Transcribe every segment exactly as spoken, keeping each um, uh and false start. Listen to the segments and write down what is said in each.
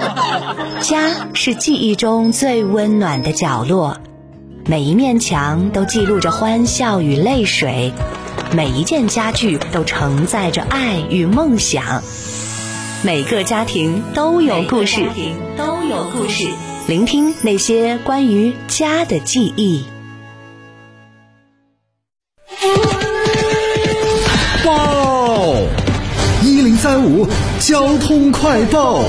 家是记忆中最温暖的角落，每一面墙都记录着欢笑与泪水，每一件家具都承载着爱与梦想。每个家庭都有故事，都有故事。聆听那些关于家的记忆。 哇哦！一零三五交通快报。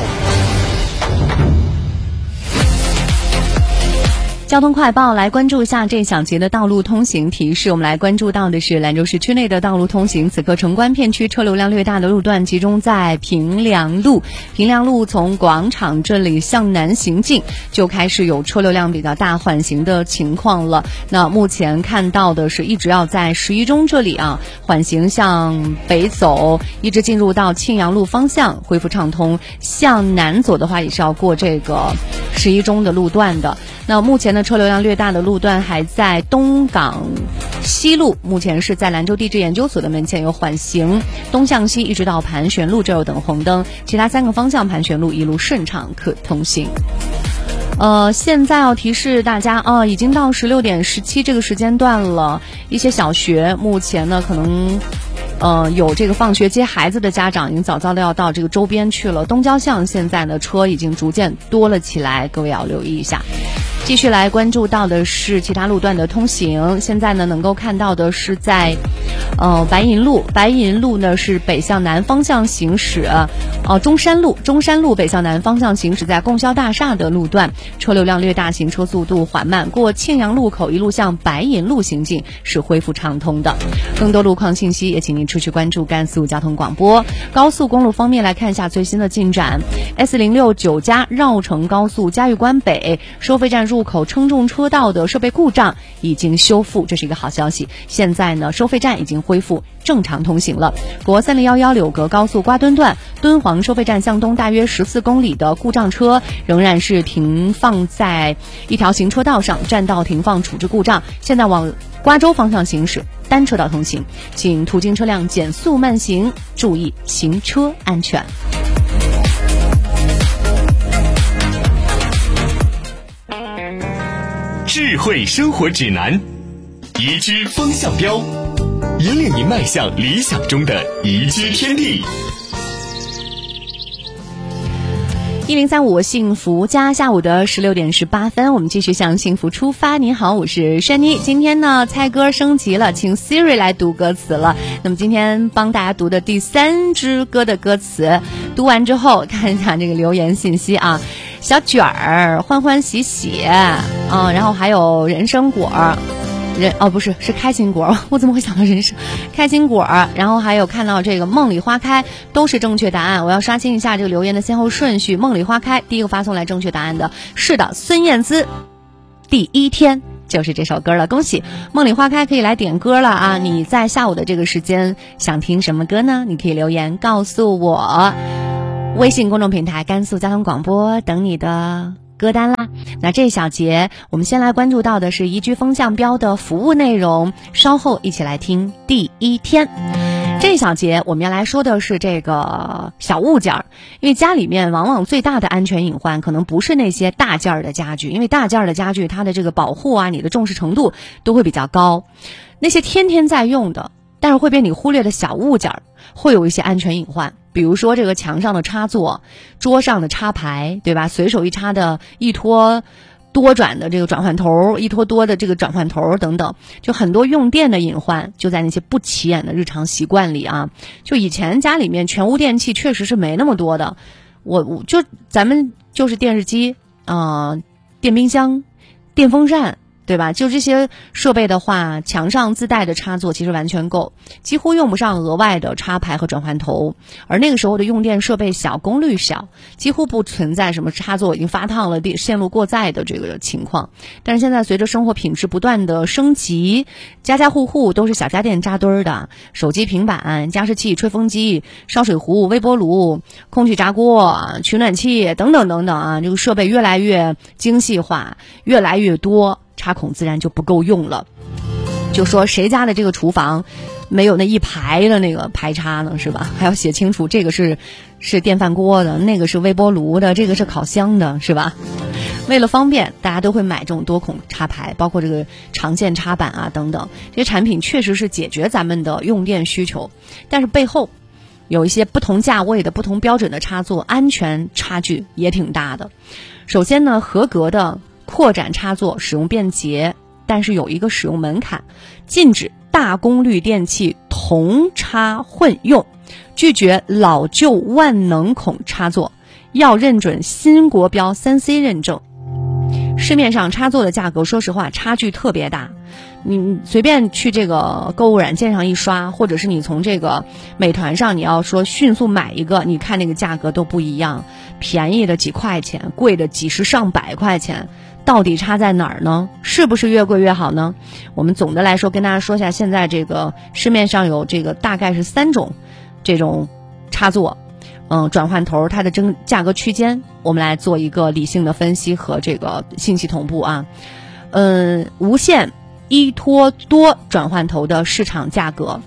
交通快报，来关注一下这小节的道路通行提示。我们来关注到的是兰州市区内的道路通行，此刻城关片区车流量略大的路段集中在平凉路。平凉路从广场这里向南行进，就开始有车流量比较大缓行的情况了。那目前看到的是一直要在十一中这里啊缓行向北走，一直进入到庆阳路方向恢复畅通。向南走的话也是要过这个十一中的路段的。那目前的车流量略大的路段还在东港西路，目前是在兰州地质研究所的门前有缓行，东向西一直到盘旋路这有等红灯，其他三个方向盘旋路一路顺畅可通行。呃，现在要提示大家啊，已经到十六点十七这个时间段了，一些小学目前呢可能呃，有这个放学接孩子的家长已经早早的要到这个周边去了。东郊巷现在呢车已经逐渐多了起来，各位要留意一下。继续来关注到的是其他路段的通行，现在呢能够看到的是在呃白银路，白银路呢是北向南方向行驶，呃中山路，中山路北向南方向行驶在供销大厦的路段，车流量略大，行车速度缓慢，过庆阳路口一路向白银路行进是恢复畅通的。更多路况信息也请您持续关注甘肃交通广播。高速公路方面来看一下最新的进展 ，S 零六九加绕城高速嘉峪关北收费站入口称重车道的设备故障已经修复，这是一个好消息。现在呢，收费站已经恢复正常通行了。国三零一一柳格高速瓜墩段敦煌收费站向东大约十四公里的故障车仍然是停放在一条行车道上，占道停放处置故障。现在往瓜州方向行驶，单车道通行，请途经车辆减速慢行，注意行车安全。 智慧生活指南，宜居风向标，引领您迈向理想中的宜居天地。 一零三五幸福家，下午的十六点十八分，我们继续向幸福出发。你好，我是珊妮。今天呢，猜歌升级了，请 Siri 来读歌词了。那么今天帮大家读的第三支歌的歌词，读完之后看一下这个留言信息啊。小卷儿，欢欢喜喜啊，然后还有人参果。人哦不是是开心果，我怎么会想到人参开心果？然后还有看到这个梦里花开都是正确答案。我要刷新一下这个留言的先后顺序。梦里花开第一个发送来正确答案的是的，孙燕姿第一天就是这首歌了，恭喜梦里花开可以来点歌了啊！你在下午的这个时间想听什么歌呢？你可以留言告诉我，微信公众平台甘肃交通广播等你的歌单啦。那这一小节我们先来关注到的是宜居风向标的服务内容，稍后一起来听第一天。这一小节我们要来说的是这个小物件儿，因为家里面往往最大的安全隐患可能不是那些大件儿的家具，因为大件儿的家具它的这个保护啊，你的重视程度都会比较高。那些天天在用的但是会被你忽略的小物件儿会有一些安全隐患，比如说这个墙上的插座，桌上的插排，对吧？随手一插的一拖多转的这个转换头，一拖多的这个转换头等等，就很多用电的隐患就在那些不起眼的日常习惯里啊。就以前家里面全屋电器确实是没那么多的，我我就咱们就是电视机啊、呃、电冰箱、电风扇，对吧？就这些设备的话，墙上自带的插座其实完全够，几乎用不上额外的插排和转换头。而那个时候的用电设备小，功率小，几乎不存在什么插座已经发烫了、线路过载的这个情况。但是现在随着生活品质不断的升级，家家户户都是小家电扎堆儿的，手机、平板、加湿器、吹风机、烧水壶、微波炉、空气炸锅、取暖器等等等等啊，这个设备越来越精细化，越来越多，插孔自然就不够用了。就说谁家的这个厨房没有那一排的那个排插呢，是吧？还要写清楚这个是是电饭锅的，那个是微波炉的，这个是烤箱的，是吧？为了方便，大家都会买这种多孔插排，包括这个长线插板啊等等，这些产品确实是解决咱们的用电需求，但是背后有一些不同价位的不同标准的插座，安全差距也挺大的。首先呢，合格的扩展插座使用便捷，但是有一个使用门槛，禁止大功率电器同插混用，拒绝老旧万能孔插座，要认准新国标 三 C 认证。市面上插座的价格说实话差距特别大，你随便去这个购物软件上一刷，或者是你从这个美团上你要说迅速买一个，你看那个价格都不一样，便宜的几块钱，贵的几十上百块钱，到底差在哪儿呢？是不是越贵越好呢？我们总的来说跟大家说一下，现在这个市面上有这个大概是三种这种插座，嗯，转换头它的争价格区间，我们来做一个理性的分析和这个信息同步啊。嗯，无线依托多转换头的市场价格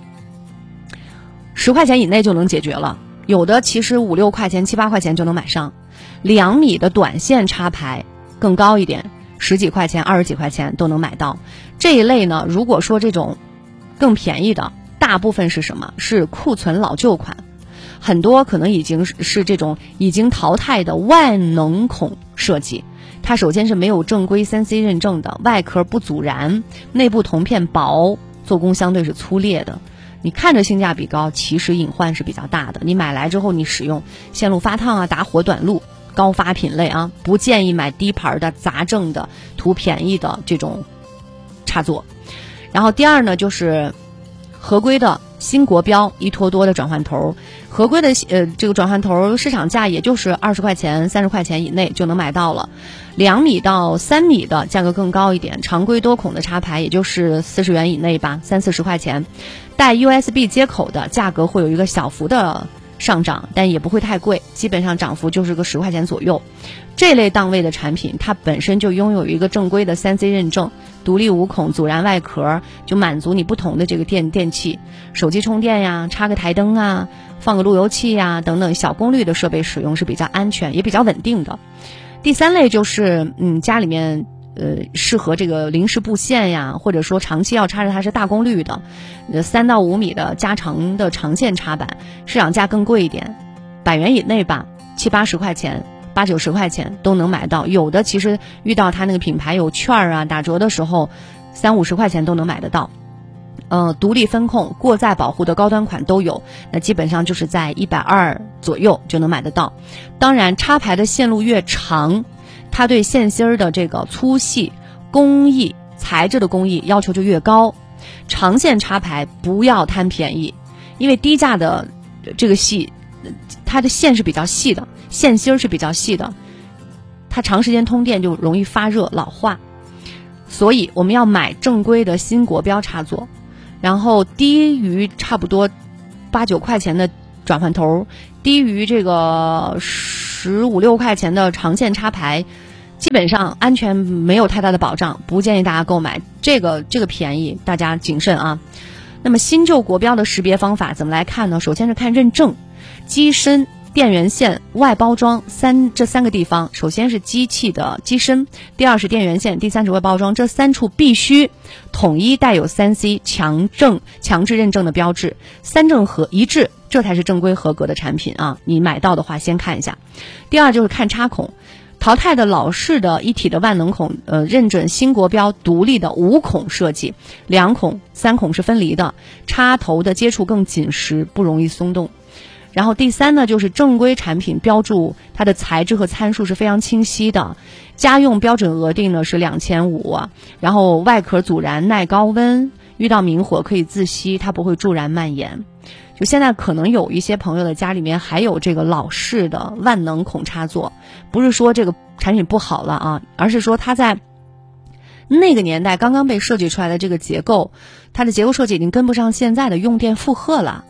十块钱以内就能解决了，有的其实五六块钱七八块钱就能买上。两米的短线插排更高一点，十几块钱二十几块钱都能买到。这一类呢，如果说这种更便宜的，大部分是什么？是库存老旧款，很多可能已经是这种已经淘汰的万能孔设计，它首先是没有正规 三 C 认证的，外壳不阻燃，内部铜片薄，做工相对是粗劣的。你看着性价比高，其实隐患是比较大的。你买来之后你使用线路发烫啊，打火短路，高发品类啊，不建议买低牌的杂正的图便宜的这种插座。然后第二呢，就是合规的新国标依托多的转换头，合规的呃这个转换头市场价也就是二十块钱三十块钱以内就能买到了。两米到三米的价格更高一点，常规多孔的插排也就是四十元以内吧，三四十块钱。带 U S B 接口的价格会有一个小幅的上涨，但也不会太贵，基本上涨幅就是个十块钱左右。这类档位的产品，它本身就拥有一个正规的 三 C 认证，独立无孔阻燃外壳，就满足你不同的这个电电器，手机充电呀，插个台灯啊，放个路由器呀等等小功率的设备使用是比较安全也比较稳定的。第三类就是嗯家里面呃适合这个临时布线呀，或者说长期要插着它是大功率的，呃三到五米的加长的长线插板，市场价更贵一点，百元以内吧，七八十块钱八九十块钱都能买到，有的其实遇到它那个品牌有券啊打折的时候三五十块钱都能买得到。呃，独立分控过载保护的高端款都有，那基本上就是在一百二左右就能买得到。当然插排的线路越长，它对线芯儿的这个粗细工艺材质的工艺要求就越高。长线插排不要贪便宜，因为低价的这个细它的线是比较细的，线芯儿是比较细的，它长时间通电就容易发热老化。所以我们要买正规的新国标插座，然后低于差不多八九块钱的转换头，低于这个十五六块钱的长线插排，基本上安全没有太大的保障，不建议大家购买。这个这个便宜，大家谨慎啊。那么新旧国标的识别方法怎么来看呢？首先是看认证，机身、电源线、外包装三这三个地方，首先是机器的机身，第二是电源线，第三是外包装，这三处必须统一带有 三 C 强证强制认证的标志，三证合一致，这才是正规合格的产品啊！你买到的话先看一下。第二就是看插孔，淘汰的老式的一体的万能孔，呃，认准新国标独立的五孔设计，两孔、三孔是分离的，插头的接触更紧实，不容易松动。然后第三呢，就是正规产品标注它的材质和参数是非常清晰的，家用标准额定呢是两千五，然后外壳阻燃耐高温，遇到明火可以自吸，它不会助燃蔓延。就现在可能有一些朋友的家里面还有这个老式的万能孔插座，不是说这个产品不好了啊，而是说它在那个年代刚刚被设计出来的这个结构，它的结构设计已经跟不上现在的用电负荷了。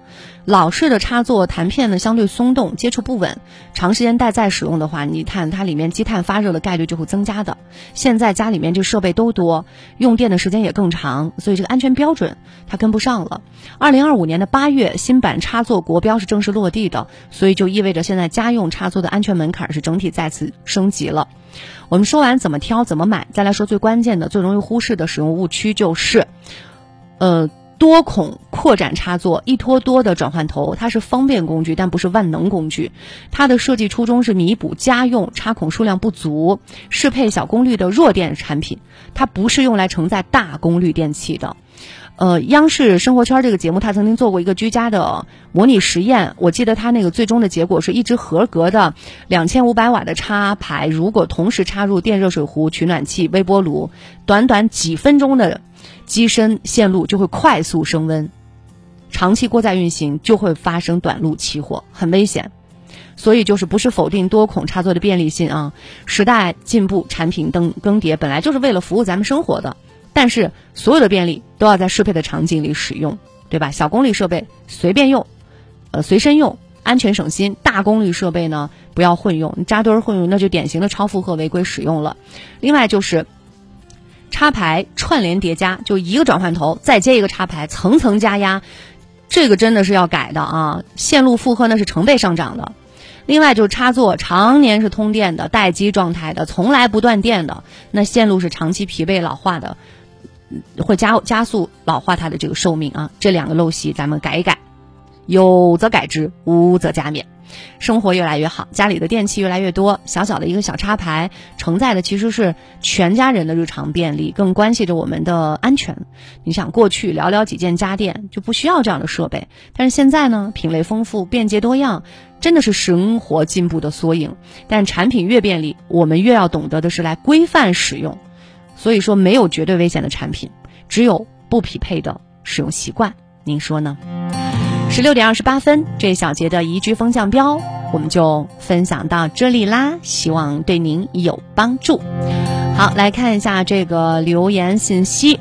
老式的插座弹片呢相对松动，接触不稳，长时间待再使用的话，你看它里面积碳发热的概率就会增加的。现在家里面这设备都多，用电的时间也更长，所以这个安全标准它跟不上了。二零二五年的八月，新版插座国标是正式落地的，所以就意味着现在家用插座的安全门槛是整体再次升级了。我们说完怎么挑怎么买，再来说最关键的最容易忽视的使用误区，就是呃多孔扩展插座一拖多的转换头，它是方便工具但不是万能工具。它的设计初衷是弥补家用插孔数量不足，适配小功率的弱电产品，它不是用来承载大功率电器的。呃，央视生活圈这个节目，他曾经做过一个居家的模拟实验，我记得他那个最终的结果是一只合格的两千五百瓦的插排，如果同时插入电热水壶、取暖器、微波炉，短短几分钟的机身线路就会快速升温，长期过载运行就会发生短路起火，很危险。所以就是不是否定多孔插座的便利性啊，时代进步，产品更更迭本来就是为了服务咱们生活的，但是所有的便利都要在适配的场景里使用，对吧？小功率设备随便用，呃，随身用，安全省心；大功率设备呢，不要混用，扎堆混用那就典型的超负荷违规使用了。另外就是插排串联叠加，就一个转换头再接一个插排，层层加压，这个真的是要改的啊！线路负荷那是成倍上涨的。另外就是插座常年是通电的、待机状态的，从来不断电的，那线路是长期疲惫老化的，会加加速老化它的这个寿命啊。这两个陋习咱们改一改，有则改之，无则加勉。生活越来越好，家里的电器越来越多，小小的一个小插排承载的其实是全家人的日常便利，更关系着我们的安全。你想过去寥寥几件家电就不需要这样的设备，但是现在呢，品类丰富，便捷多样，真的是生活进步的缩影。但产品越便利，我们越要懂得的是来规范使用。所以说没有绝对危险的产品，只有不匹配的使用习惯，您说呢？十六点二十八分，这一小节的宜居风向标我们就分享到这里啦，希望对您有帮助。好，来看一下这个留言信息。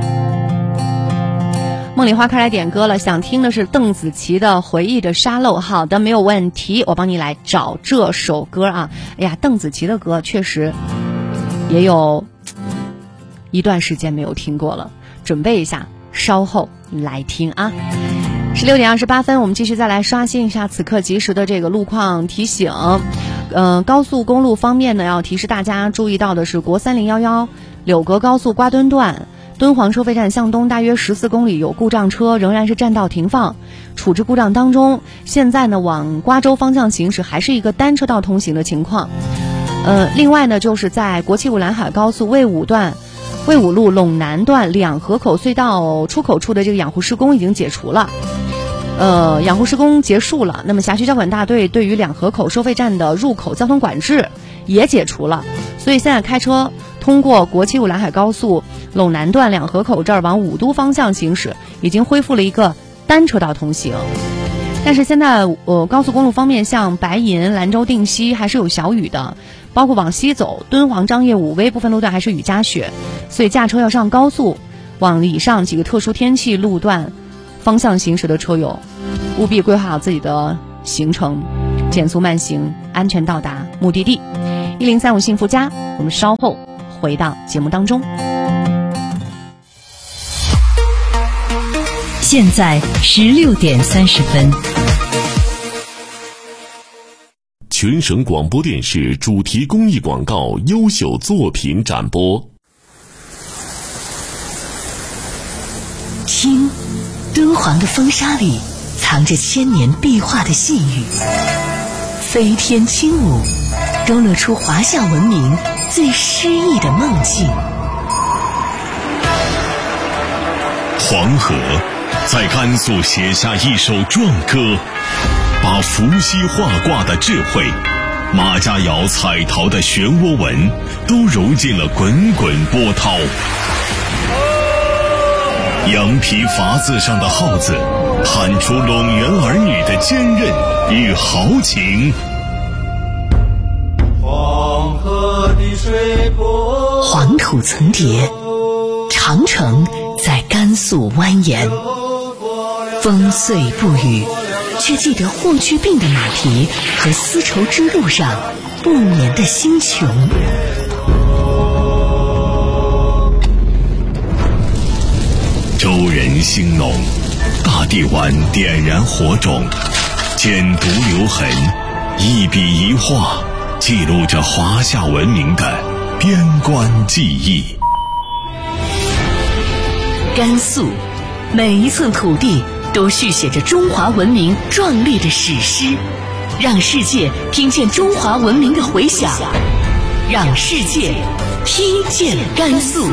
梦里花开来点歌了，想听的是邓紫棋的《回忆的沙漏》。好的，没有问题，我帮你来找这首歌啊。哎呀，邓紫棋的歌确实也有一段时间没有听过了，准备一下，稍后来听啊。十六点二十八分，我们继续再来刷新一下此刻及时的这个路况提醒。呃，高速公路方面呢，要提示大家注意到的是，国三零一一柳格高速瓜墩段敦煌收费站向东大约十四公里有故障车，仍然是占道停放，处置故障当中。现在呢，往瓜州方向行驶还是一个单车道通行的情况。呃，另外呢，就是在国七五兰海高速卫武段。卫武路陇南段两河口隧道出口处的这个养护施工已经解除了，呃，养护施工结束了。那么辖区交管大队对于两河口收费站的入口交通管制也解除了，所以现在开车通过国七五兰海高速陇南段两河口这儿往武都方向行驶，已经恢复了一个单车道通行。但是现在呃高速公路方面，像白银、兰州定西还是有小雨的，包括往西走敦煌张掖武威部分路段还是雨夹雪，所以驾车要上高速往以上几个特殊天气路段方向行驶的车友，务必规划好自己的行程，减速慢行，安全到达目的地。一零三五幸福家，我们稍后回到节目当中。 现在十六点三十分。 全省广播电视主题公益广告优秀作品展播。 听，敦煌的风沙里藏着千年壁画的细语，飞天轻舞勾勒出华夏文明最诗意的梦境。 黄河在甘肃写下一首壮歌，把伏羲画卦的智慧，马家窑彩陶的漩涡纹，都揉进了滚滚波涛。羊皮筏子上的号子，喊出陇源儿女的坚韧与豪情。 黄河的水波， 黄土层叠，长城在甘肃蜿蜒，风碎不语， 却记得霍去病的马蹄和丝绸之路上不眠的星穹。 周人兴农，大地丸点燃火种，剪读留痕，一笔一画，记录着华夏文明的边关记忆。 甘肃，每一寸土地都续写着中华文明壮丽的史诗，让世界听见中华文明的回响，让世界听见甘肃。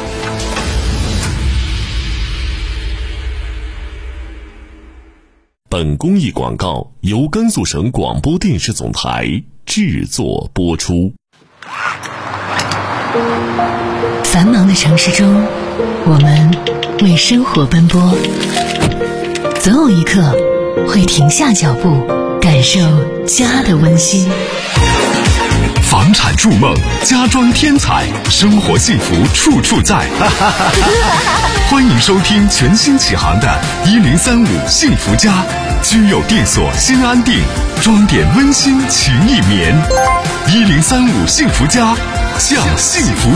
本公益广告由甘肃省广播电视总台制作播出。 繁忙的城市中，我们为生活奔波，总有一刻会停下脚步，感受家的温馨。 房产筑梦，家装天彩，生活幸福处处在。欢迎收听全新启航的一零三五幸福家，居有定所心安定，装点温馨情意绵。一零三五幸福家，向幸福